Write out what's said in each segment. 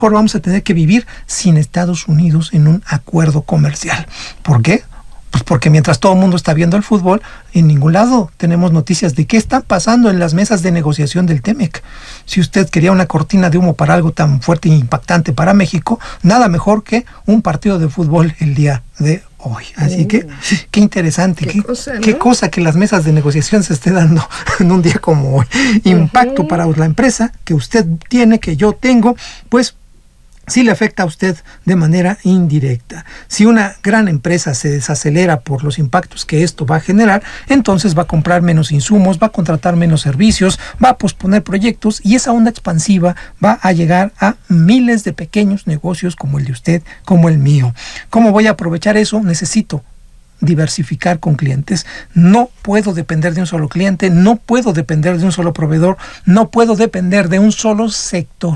mejor vamos a tener que vivir sin Estados Unidos en un acuerdo comercial. ¿Por qué? Pues porque mientras todo el mundo está viendo el fútbol, en ningún lado tenemos noticias de qué está pasando en las mesas de negociación del TEMEC. Si usted quería una cortina de humo para algo tan fuerte e impactante para México, nada mejor que un partido de fútbol el día de hoy. Así que, qué interesante, qué cosa que las mesas de negociación se esté dando en un día como hoy. Impacto para la empresa que usted tiene, que yo tengo, pues sí le afecta a usted de manera indirecta. Si una gran empresa se desacelera por los impactos que esto va a generar, entonces va a comprar menos insumos, va a contratar menos servicios, va a posponer proyectos y esa onda expansiva va a llegar a miles de pequeños negocios como el de usted, como el mío. ¿Cómo voy a aprovechar eso? Necesito diversificar con clientes. No puedo depender de un solo cliente, no puedo depender de un solo proveedor, no puedo depender de un solo sector.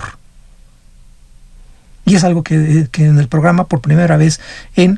Y es algo que en el programa, por primera vez en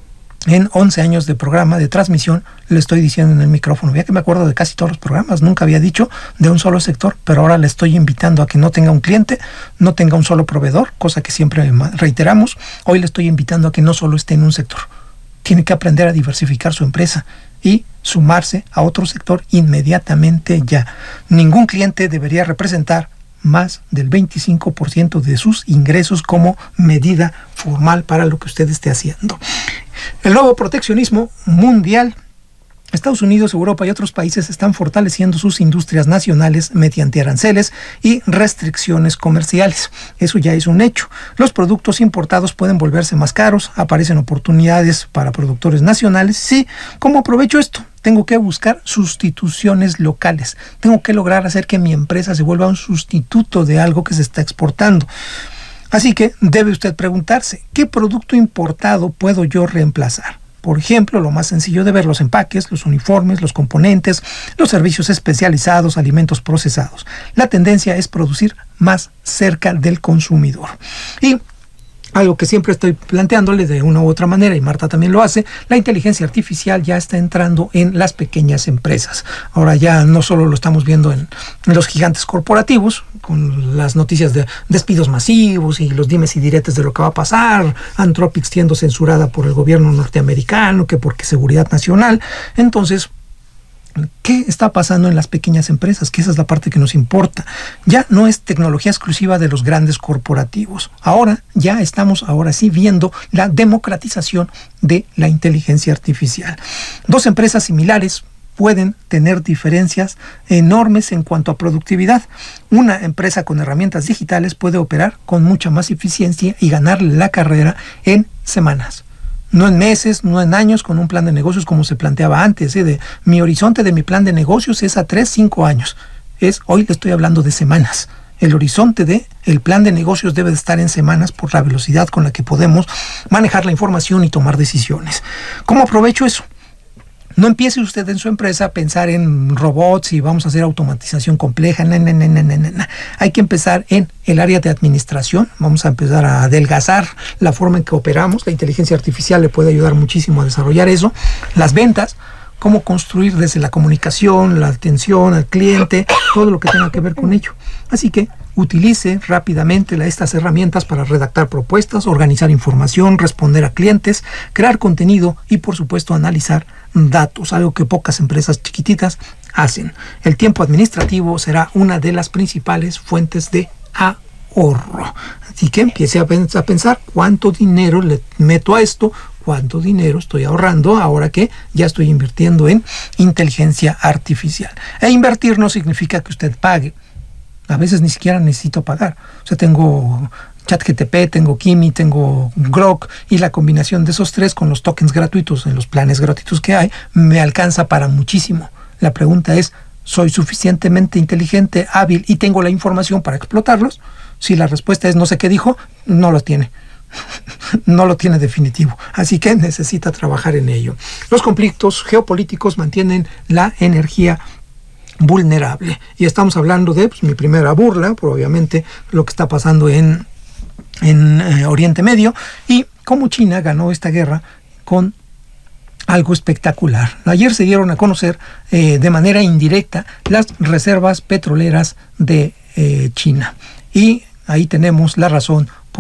11 años de programa, de transmisión, le estoy diciendo en el micrófono. Ya que me acuerdo de casi todos los programas, nunca había dicho de un solo sector, pero ahora le estoy invitando a que no tenga un cliente, no tenga un solo proveedor, cosa que siempre reiteramos. Hoy le estoy invitando a que no solo esté en un sector. Tiene que aprender a diversificar su empresa y sumarse a otro sector inmediatamente ya. Ningún cliente debería representar más del 25% de sus ingresos como medida formal para lo que usted esté haciendo. El nuevo proteccionismo mundial. Estados Unidos, Europa y otros países están fortaleciendo sus industrias nacionales mediante aranceles y restricciones comerciales. Eso ya es un hecho. Los productos importados pueden volverse más caros, aparecen oportunidades para productores nacionales. Sí, ¿cómo aprovecho esto? Tengo que buscar sustituciones locales. Tengo que lograr hacer que mi empresa se vuelva un sustituto de algo que se está exportando. Así que debe usted preguntarse, ¿qué producto importado puedo yo reemplazar? Por ejemplo, lo más sencillo de ver: los empaques, los uniformes, los componentes, los servicios especializados, alimentos procesados. La tendencia es producir más cerca del consumidor. Y algo que siempre estoy planteándole de una u otra manera, y Marta también lo hace, la inteligencia artificial ya está entrando en las pequeñas empresas. Ahora ya no solo lo estamos viendo en los gigantes corporativos, con las noticias de despidos masivos y los dimes y diretes de lo que va a pasar, Anthropic siendo censurada por el gobierno norteamericano, que porque seguridad nacional. Entonces, ¿qué está pasando en las pequeñas empresas? Que esa es la parte que nos importa. Ya no es tecnología exclusiva de los grandes corporativos. Ahora ya estamos viendo la democratización de la inteligencia artificial. Dos empresas similares pueden tener diferencias enormes en cuanto a productividad. Una empresa con herramientas digitales puede operar con mucha más eficiencia y ganarle la carrera en semanas. No en meses, no en años, con un plan de negocios como se planteaba antes. Mi horizonte de mi plan de negocios es a 3-5 años. Hoy le estoy hablando de semanas. El horizonte del plan de negocios debe de estar en semanas por la velocidad con la que podemos manejar la información y tomar decisiones. ¿Cómo aprovecho eso? No empiece usted en su empresa a pensar en robots y vamos a hacer automatización compleja. Hay que empezar en el área de administración. Vamos a empezar a adelgazar la forma en que operamos. La inteligencia artificial le puede ayudar muchísimo a desarrollar eso. Las ventas, cómo construir desde la comunicación, la atención al cliente, todo lo que tenga que ver con ello. Así que utilice rápidamente estas herramientas para redactar propuestas, organizar información, responder a clientes, crear contenido y, por supuesto, analizar datos, algo que pocas empresas chiquititas hacen. El tiempo administrativo será una de las principales fuentes de ahorro. Así que empiece a pensar cuánto dinero le meto a esto, cuánto dinero estoy ahorrando ahora que ya estoy invirtiendo en inteligencia artificial. E invertir no significa que usted pague. A veces ni siquiera necesito pagar. O sea, tengo ChatGPT, tengo Kimi, tengo Grok, y la combinación de esos tres con los tokens gratuitos en los planes gratuitos que hay me alcanza para muchísimo. La pregunta es, ¿soy suficientemente inteligente, hábil y tengo la información para explotarlos? Si la respuesta es no sé qué dijo, no lo tiene. No lo tiene definitivo. Así que necesita trabajar en ello. Los conflictos geopolíticos mantienen la energía vulnerable. Y estamos hablando de mi primera burla, obviamente, lo que está pasando en Oriente Medio, y cómo China ganó esta guerra con algo espectacular. Ayer se dieron a conocer de manera indirecta las reservas petroleras de China. Y ahí tenemos la razón